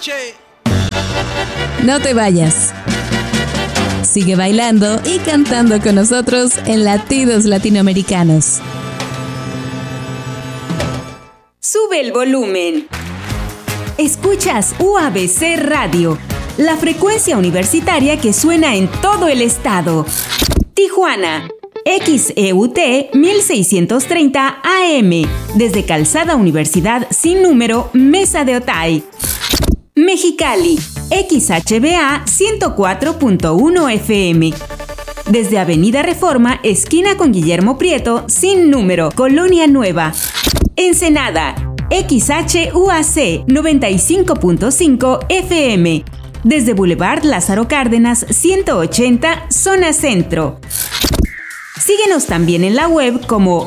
No te vayas. Sigue bailando y cantando con nosotros en Latidos Latinoamericanos. Sube el volumen. Escuchas UABC Radio, la frecuencia universitaria que suena en todo el estado. Tijuana, XEUT 1630 AM, desde Calzada Universidad sin número, Mesa de Otay. Mexicali, XHBA 104.1 FM, desde Avenida Reforma, esquina con Guillermo Prieto, sin número, Colonia Nueva. Ensenada, XHUAC 95.5 FM, desde Boulevard Lázaro Cárdenas 180, zona centro. Síguenos también en la web como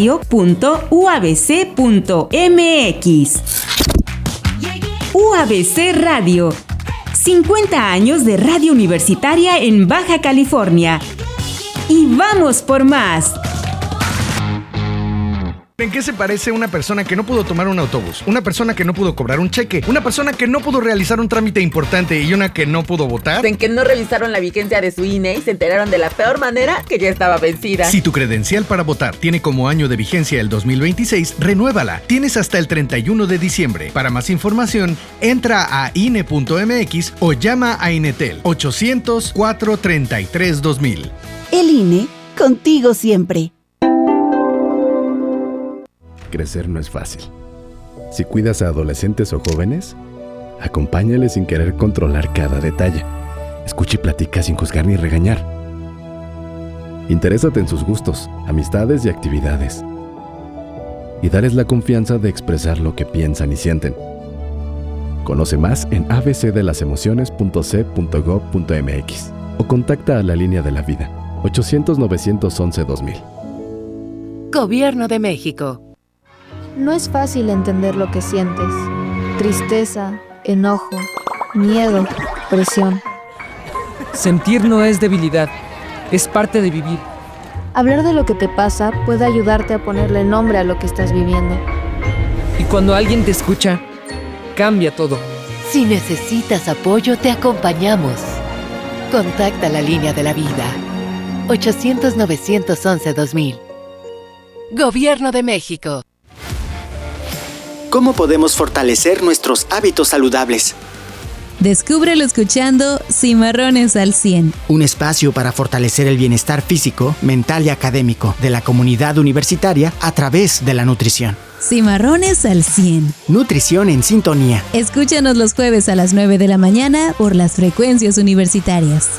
radio.uabc.mx. UABC Radio, 50 años de radio universitaria en Baja California. Y vamos por más. ¿En qué se parece una persona que no pudo tomar un autobús? Una persona que no pudo cobrar un cheque, una persona que no pudo realizar un trámite importante y una que no pudo votar. En que no revisaron la vigencia de su INE y se enteraron de la peor manera, que ya estaba vencida. Si tu credencial para votar tiene como año de vigencia el 2026, renuévala. Tienes hasta el 31 de diciembre. Para más información, entra a INE.mx o llama a Inetel 800-433-2000. El INE, contigo siempre. Crecer no es fácil. Si cuidas a adolescentes o jóvenes, acompáñales sin querer controlar cada detalle. Escucha y platica sin juzgar ni regañar. Interésate en sus gustos, amistades y actividades. Y dales la confianza de expresar lo que piensan y sienten. Conoce más en abcdelasemociones.c.gov.mx o contacta a la Línea de la Vida, 800-911-2000. Gobierno de México. No es fácil entender lo que sientes. Tristeza, enojo, miedo, presión. Sentir no es debilidad, es parte de vivir. Hablar de lo que te pasa puede ayudarte a ponerle nombre a lo que estás viviendo. Y cuando alguien te escucha, cambia todo. Si necesitas apoyo, te acompañamos. Contacta la Línea de la Vida, 800-911-2000. Gobierno de México. ¿Cómo podemos fortalecer nuestros hábitos saludables? Descúbrelo escuchando Cimarrones al 100. Un espacio para fortalecer el bienestar físico, mental y académico de la comunidad universitaria a través de la nutrición. Cimarrones al 100. Nutrición en sintonía. Escúchanos los jueves a las 9 de la mañana por las frecuencias universitarias.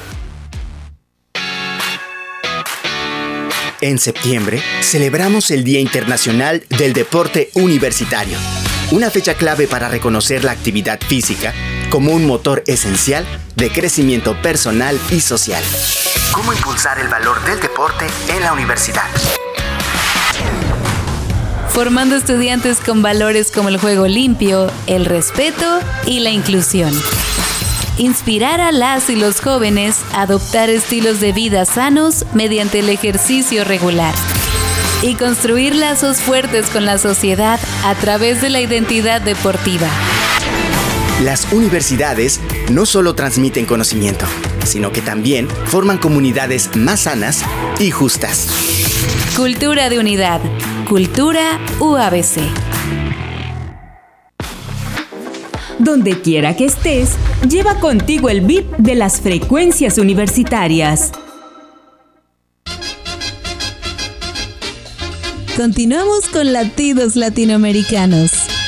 En septiembre, celebramos el Día Internacional del Deporte Universitario, una fecha clave para reconocer la actividad física como un motor esencial de crecimiento personal y social. ¿Cómo impulsar el valor del deporte en la universidad? Formando estudiantes con valores como el juego limpio, el respeto y la inclusión. Inspirar a las y los jóvenes a adoptar estilos de vida sanos mediante el ejercicio regular. Y construir lazos fuertes con la sociedad a través de la identidad deportiva. Las universidades no solo transmiten conocimiento, sino que también forman comunidades más sanas y justas. Cultura de unidad. Cultura UABC. Donde quiera que estés, lleva contigo el beat de las frecuencias universitarias. Continuamos con Latidos Latinoamericanos.